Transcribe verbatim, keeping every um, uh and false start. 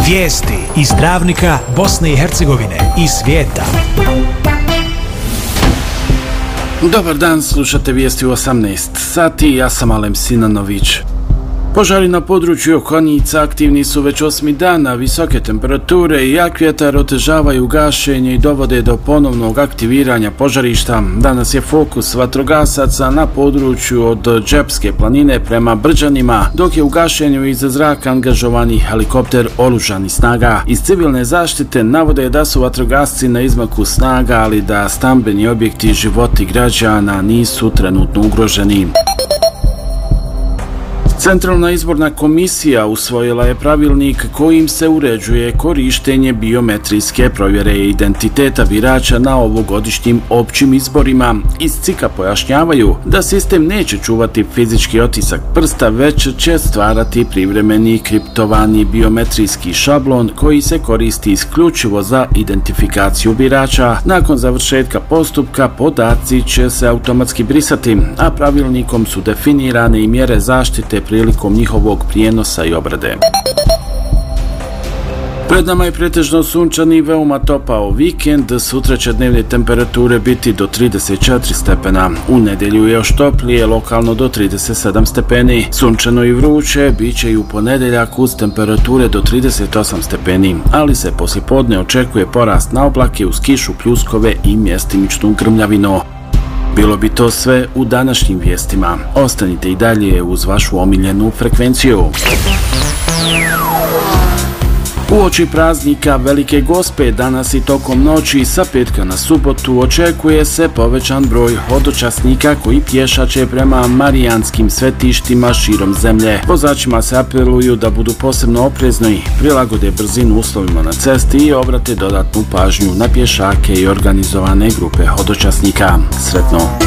Vijesti iz Travnika, Bosne i Hercegovine i svijeta. Dobar dan, slušate vijesti u osamnaest sati, ja sam Alem Sinanović. Požari na području Konica aktivni su već osmi dana, visoke temperature i jak vjetar otežavaju gašenje i dovode do ponovnog aktiviranja požarišta. Danas je fokus vatrogasaca na području od Džepske planine prema Brđanima, dok je u gašenju iz zraka angažovani helikopter oružanih snaga. Iz civilne zaštite navode da su vatrogasci na izmaku snaga, ali da stambeni objekti i životi građana nisu trenutno ugroženi. Centralna izborna komisija usvojila je pravilnik kojim se uređuje korištenje biometrijske provjere identiteta birača na ovogodišnjim općim izborima. Iz C I K-a pojašnjavaju da sistem neće čuvati fizički otisak prsta, već će stvarati privremeni kriptovani biometrijski šablon koji se koristi isključivo za identifikaciju birača. Nakon završetka postupka podaci će se automatski brisati, a pravilnikom su definirane i mjere zaštite prilikom njihovog prijenosa i obrade. Pred nama je pretežno sunčan i veoma topao vikend, sutra će dnevne temperature biti do trideset četiri stepena, u nedjelju je još toplije, lokalno do trideset sedam stepeni, sunčano i vruće bit će i u ponedjeljak uz temperature do trideset osam stepeni, ali se poslijepodne očekuje porast na oblake uz kišu, pljuskove i mjestimičnu grmljavinu. Bilo bi to sve u današnjim vijestima. Ostanite i dalje uz vašu omiljenu frekvenciju. Uoči praznika Velike Gospe danas i tokom noći sa petka na subotu očekuje se povećan broj hodočasnika koji pješače prema marijanskim svetištima širom zemlje. Vozačima se apeluju da budu posebno oprezni, prilagode brzinu uslovima na cesti i obrate dodatnu pažnju na pješake i organizovane grupe hodočasnika. Sretno!